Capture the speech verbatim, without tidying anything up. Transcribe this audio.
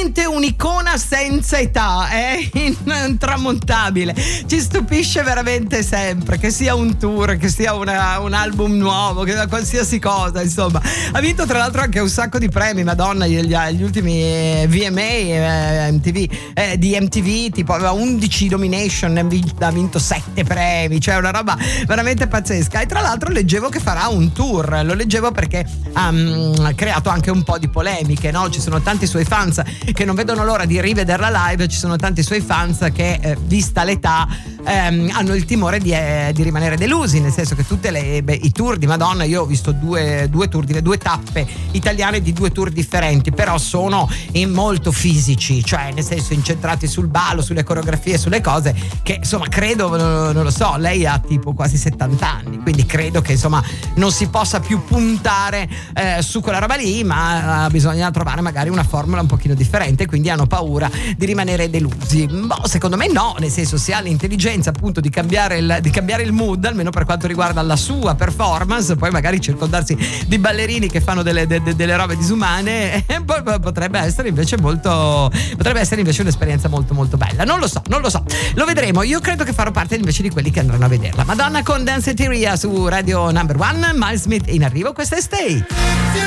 veramente un'icona senza età, è intramontabile, ci stupisce veramente sempre, che sia un tour, che sia una, un album nuovo, che sia qualsiasi cosa, insomma. Ha vinto tra l'altro anche un sacco di premi, madonna, gli, gli ultimi V M A, eh, M T V, eh, di M T V, tipo aveva undici nomination, ha vinto sette premi, cioè una roba veramente pazzesca. E tra l'altro leggevo che farà un tour, lo leggevo perché ha um, creato anche un po' di polemiche, no? Ci sono tanti suoi fans che non vedono l'ora di rivederla live, ci sono tanti suoi fans che eh, vista l'età ehm, hanno il timore di, eh, di rimanere delusi, nel senso che tutte le beh, i tour di Madonna, io ho visto due, due tour, due tappe italiane di due tour differenti, però sono in molto fisici, cioè nel senso incentrati sul ballo, sulle coreografie, sulle cose che insomma credo, non lo so, lei ha tipo quasi settanta anni, quindi credo che insomma non si possa più puntare eh, su quella roba lì, ma eh, bisogna trovare magari una formula un pochino differente, quindi hanno paura di rimanere delusi. Boh, secondo me no, nel senso, se ha l'intelligenza appunto di cambiare il, di cambiare il mood, almeno per quanto riguarda la sua performance, poi magari circondarsi di ballerini che fanno delle, de, de, delle robe disumane, eh, potrebbe essere invece molto potrebbe essere invece un'esperienza molto molto bella. Non lo so, non lo so, lo vedremo. Io credo che farò parte invece di quelli che andranno a vederla. Madonna con Danceteria su Radio Number One, Miles Smith in arrivo, questa è Stay.